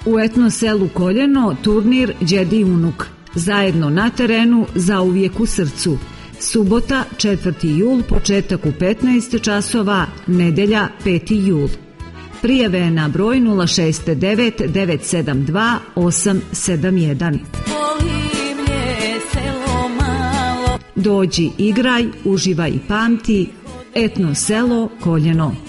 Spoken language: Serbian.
U etno selu Koljeno turnir Đedi i unuk. Zajedno na terenu, zauvijek u srcu. Subota 4. jul, početak u 15 časova, nedelja 5. jul. Prijave je na broj 069 972 871. Dođi, igraj, uživaj i pamti. Etno selo Koljeno.